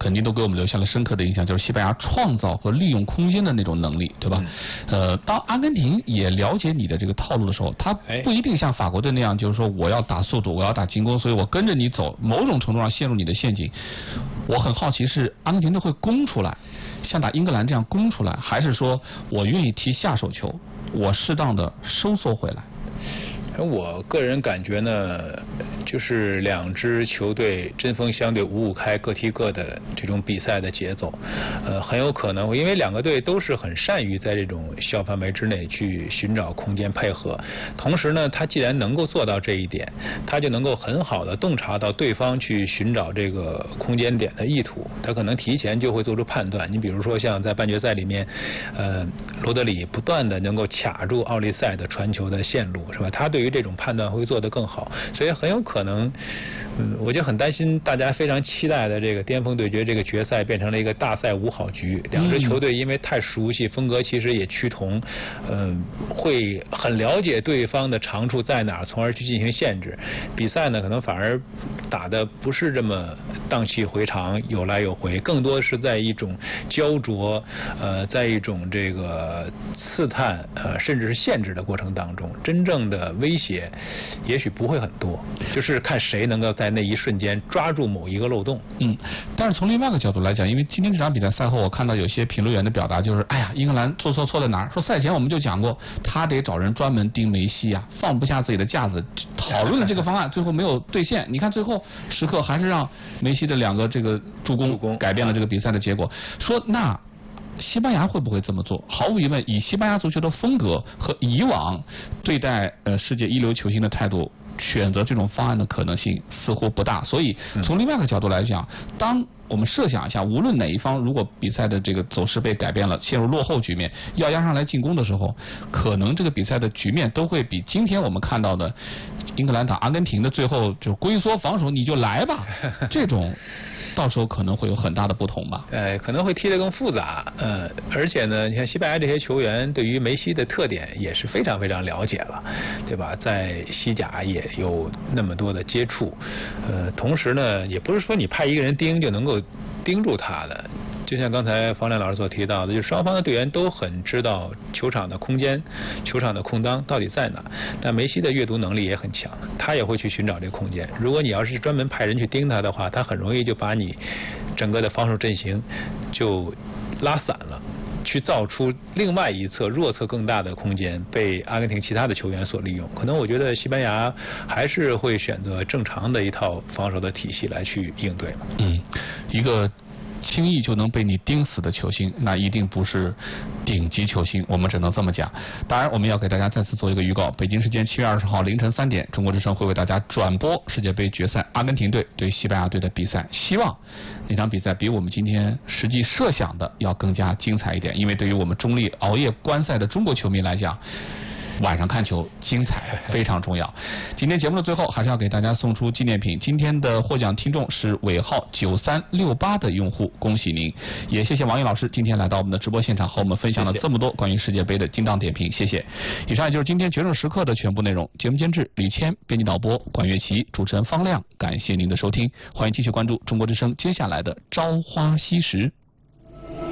肯定都给我们留下了深刻的印象，就是西班牙创造和利用空间的那种能力，对吧？当阿根廷也了解你的这个套路的时候，他不一定像法国队那样，就是说我要打速度，我要打进攻，所以我跟着你走，某种程度上陷入你的陷阱。我很好奇是阿根廷队会攻出来，像打英格兰这样攻出来，还是说我愿意踢下手球，我适当的收缩回来？ 我个人感觉呢，就是两支球队针锋相对五五开，各踢各的这种比赛的节奏，很有可能因为两个队都是很善于在这种小范围之内去寻找空间配合，同时呢，他既然能够做到这一点，他就能够很好的洞察到对方去寻找这个空间点的意图，他可能提前就会做出判断。你比如说像在半决赛里面，罗德里不断的能够卡住奥利赛的传球的线路，是吧？他对于这种判断会做得更好，所以很有可能，我就很担心大家非常期待的这个巅峰对决这个决赛变成了一个大赛五好局，两支球队因为太熟悉，风格其实也趋同，会很了解对方的长处在哪儿，从而去进行限制。比赛呢，可能反而打得不是这么荡气回肠，有来有回，更多是在一种焦灼，在一种这个刺探，甚至是限制的过程当中，真正的威胁也许不会很多，就是看谁能够在那一瞬间抓住某一个漏洞。 但是从另外一个角度来讲，因为今天这场比赛赛后，我看到有些评论员的表达就是，哎呀，英格兰错在哪儿？说赛前我们就讲过，他得找人专门盯梅西啊，放不下自己的架子，讨论了这个方案，最后没有兑现。你看最后时刻还是让梅西的两个这个助攻改变了这个比赛的结果。说那西班牙会不会这么做？毫无疑问，以西班牙足球的风格和以往对待世界一流球星的态度，选择这种方案的可能性似乎不大。所以从另外一个角度来讲，当我们设想一下，无论哪一方如果比赛的这个走势被改变了，陷入落后局面，要压上来进攻的时候，可能这个比赛的局面都会比今天我们看到的英格兰打阿根廷的最后就龟缩防守你就来吧，这种到时候可能会有很大的不同吧。 可能会踢得更复杂，而且呢，你看西班牙这些球员对于梅西的特点也是非常非常了解了，对吧？在西甲也有那么多的接触，同时呢，也不是说你派一个人盯就能够盯住他的。就像刚才方亮老师所提到的，就是双方的队员都很知道球场的空间、球场的空当到底在哪。但梅西的阅读能力也很强，他也会去寻找这个空间。如果你要是专门派人去盯他的话，他很容易就把你整个的防守阵型就拉散了，去造出另外一侧弱侧更大的空间，被阿根廷其他的球员所利用。可能我觉得西班牙还是会选择正常的一套防守的体系来去应对。 一个轻易就能被你盯死的球星，那一定不是顶级球星，我们只能这么讲。当然我们要给大家再次做一个预告，北京时间7月20号凌晨3点，中国之声会为大家转播世界杯决赛阿根廷队对西班牙队的比赛，希望那场比赛比我们今天实际设想的要更加精彩一点，因为对于我们中立熬夜观赛的中国球迷来讲，晚上看球精彩非常重要。今天节目的最后还是要给大家送出纪念品，今天的获奖听众是尾号9368的用户，恭喜您。也谢谢王毅老师今天来到我们的直播现场，和我们分享了这么多关于世界杯的精当点评，谢谢。以上也就是今天决胜时刻的全部内容，节目监制李谦，编辑导播管乐琪，主持人方亮，感谢您的收听，欢迎继续关注中国之声接下来的朝花夕拾。